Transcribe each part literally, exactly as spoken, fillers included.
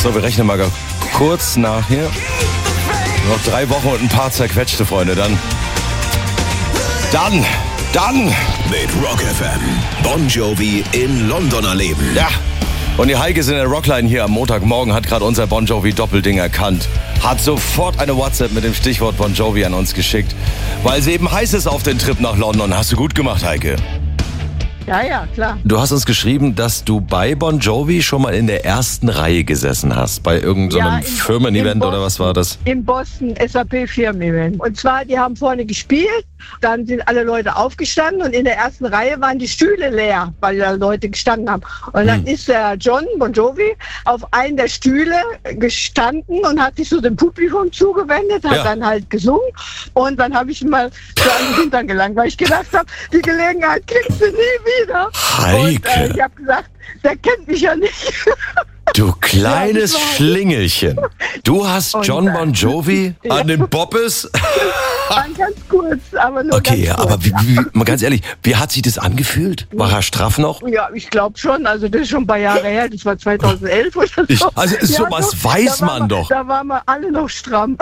So, wir rechnen mal kurz nach hier. Noch drei Wochen und ein paar zerquetschte, Freunde. Dann, dann, dann. Mit Rock F M. Bon Jovi in London erleben. Ja. Und die Heike ist in der Rockline hier am Montagmorgen, hat gerade unser Bon Jovi Doppelding erkannt. Hat sofort eine WhatsApp mit dem Stichwort Bon Jovi an uns geschickt. Weil sie eben heiß ist auf den Trip nach London. Hast du gut gemacht, Heike. Ja, ja, klar. Du hast uns geschrieben, dass du bei Bon Jovi schon mal in der ersten Reihe gesessen hast. Bei irgendeinem so Firmen-Event oder was war das? Im Boston S A P-Firmen-Event. Und zwar, die haben vorne gespielt, dann sind alle Leute aufgestanden und in der ersten Reihe waren die Stühle leer, weil da Leute gestanden haben. Und dann hm. ist der John Bon Jovi auf einen der Stühle gestanden und hat sich so dem Publikum zugewendet, hat ja. dann halt gesungen. Und dann habe ich ihn mal so an den Hintern gelangt, weil ich gedacht habe, die Gelegenheit kriegst du nie wieder. Heike. Und äh, ich habe gesagt, der kennt mich ja nicht. Du kleines ja, Schlingelchen. Du hast und John Bon Jovi ja. an den Bobbes? Ganz kurz, aber nur Okay, ganz kurz. aber wie, wie, mal ganz ehrlich, wie hat sich das angefühlt? War er straff noch? Ja, ich glaube schon. Also das ist schon ein paar Jahre her. Das war zweitausendelf oder so. Ich, also ja, sowas so, weiß man wir, doch. Da waren wir alle noch stramm.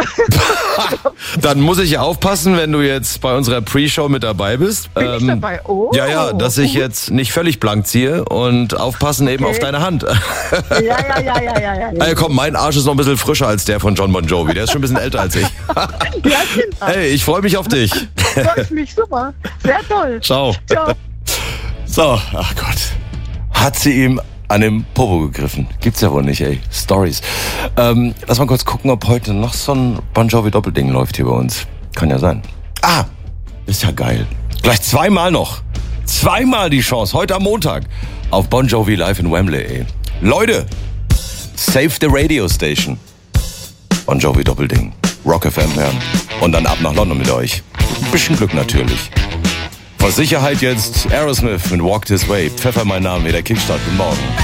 Dann muss ich ja aufpassen, wenn du jetzt bei unserer Pre-Show mit dabei bist. Bin ähm, ich dabei? Oh. Ja, ja, dass ich jetzt nicht völlig blank ziehe und aufpassen eben okay. auf deine Hand. Ja, ja, ja, ja, ja, ja. Also komm, mein Arsch ist noch ein bisschen frischer als der von John Bon Jovi. Der ist schon ein bisschen älter als ich. Ja, hey, ich freue mich auf dich. Freue mich, super. Sehr toll. Ciao. Ciao. So, ach Gott. Hat sie ihm an den Popo gegriffen? Gibt's ja wohl nicht, ey. Stories. Ähm, lass mal kurz gucken, ob heute noch so ein Bon Jovi Doppelding läuft hier bei uns. Kann ja sein. Ah, ist ja geil. Gleich zweimal noch. Zweimal die Chance. Heute am Montag auf Bon Jovi live in Wembley, ey. Leute, save the radio station. Bon Jovi Doppelding. Rock F M hören. Und dann ab nach London mit euch. Ein bisschen Glück natürlich. Vor Sicherheit jetzt Aerosmith mit Walk This Way. Pfeffer mein Name, der Kickstart. Guten Morgen.